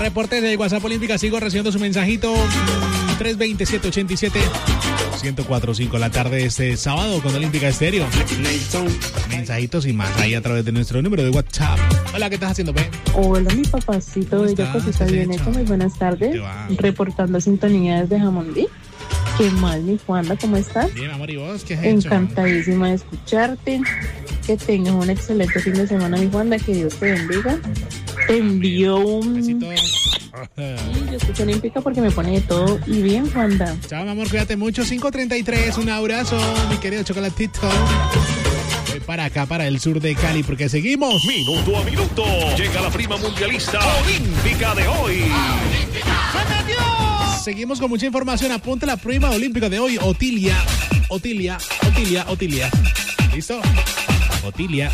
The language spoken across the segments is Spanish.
Reportes de WhatsApp Olímpica, sigo recibiendo su mensajito. 320-787-1045 la tarde de este sábado con Olímpica Estéreo. Mensajitos y más ahí a través de nuestro número de WhatsApp. Hola, ¿qué estás haciendo, Ben? Hola, mi papacito, bella cosita bien hecha. Muy buenas tardes. Reportando sintonía desde Jamundí. ¿Qué mal, mi Juanda? ¿Cómo estás? Bien, amor, ¿y vos? ¿Qué has hecho? Encantadísima de escucharte. Que tengas un excelente fin de semana, mi Juanda. Que Dios te bendiga. Te envío un... besito. Sí, yo escucho Olímpica porque me pone de todo y bien, Juanda. Chao, mi amor, cuídate mucho. 5:33, un abrazo, mi querido chocolatito. Voy para acá, para el sur de Cali, porque seguimos. Minuto a minuto. Llega la prima mundialista olímpica de hoy. Seguimos con mucha información. Apunte la prima olímpica de hoy, Otilia. ¿Listo? Otilia.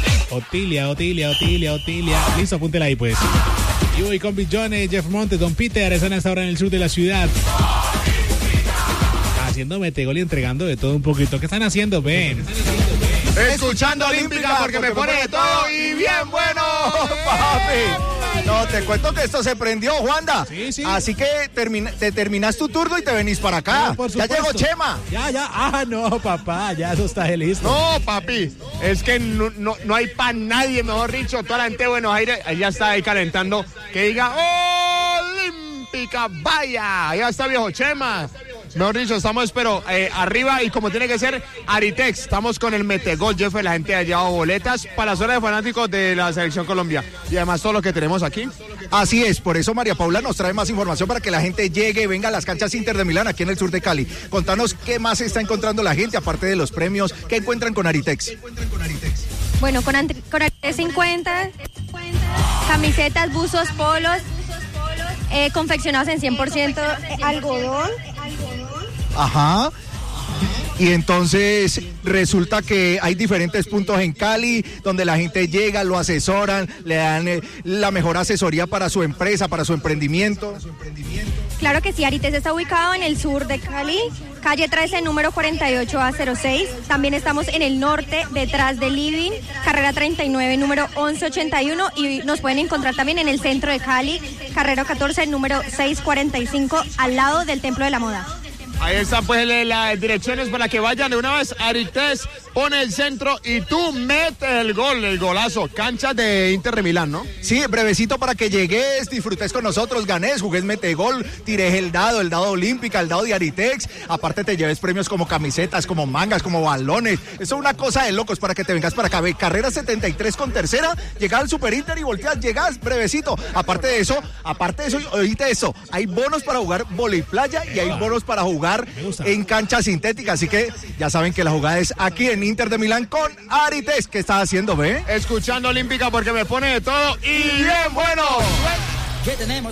Listo, apúntela ahí, pues. Y voy con Billones, Jeff Montes, Don Peter, están hasta ahora en el sur de la ciudad. Haciendo metegol y entregando de todo un poquito. ¿Qué están haciendo, Ben? Escuchando Olímpica porque me pone de todo y bien bueno, papi. No, te cuento que esto se prendió, Juanda. Sí. Así que te terminas tu turno y te venís para acá. No, ya llegó Chema. Ya. Ah, no, papá, ya eso está listo. No, papi, es que no hay para nadie, mejor dicho, toda la gente de Buenos Aires, ya está ahí calentando, que diga Olímpica, vaya, ya está viejo Chema. Mejor dicho, estamos, pero arriba y como tiene que ser, Aritex. Estamos con el Metegol, Jeff, la gente ha llevado boletas para la zona de fanáticos de la Selección Colombia. Y además todo lo que tenemos aquí. Así es, por eso María Paula nos trae más información para que la gente llegue, venga a las canchas Inter de Milán aquí en el sur de Cali. Contanos qué más está encontrando la gente, aparte de los premios, ¿qué encuentran con Aritex? Bueno, con Aritex 50, camisetas, buzos, polos, confeccionados en 100% algodón. Ajá. Y entonces resulta que hay diferentes puntos en Cali donde la gente llega, lo asesoran, le dan la mejor asesoría para su empresa, para su emprendimiento. Claro que sí, Aritex está ubicado en el sur de Cali, calle 13, número 48A06. También estamos en el norte, detrás de Living, carrera 39, número 1181. Y nos pueden encontrar también en el centro de Cali, carrera 14, número 645, al lado del Templo de la Moda. Ahí están pues las direcciones para que vayan de una vez. Aritex pone el centro y tú metes el golazo. Cancha de Inter de Milán, ¿no? Sí, brevecito para que llegues, disfrutes con nosotros, ganes, jugues metegol, tires el dado Olímpica, el dado de Aritex. Aparte te lleves premios como camisetas, como mangas, como balones. Eso es una cosa de locos para que te vengas para acá. Ve, carrera 73 con tercera, llegas al Super Inter y volteas, llegas brevecito. Aparte de eso, oíste eso, hay bonos para jugar vóley playa y hay bonos para jugar en cancha sintética, así que ya saben que la jugada es aquí en Inter de Milán con Aritex. ¿Qué estás haciendo, ve? Escuchando Olímpica porque me pone de todo y bien bueno. ¿Qué tenemos?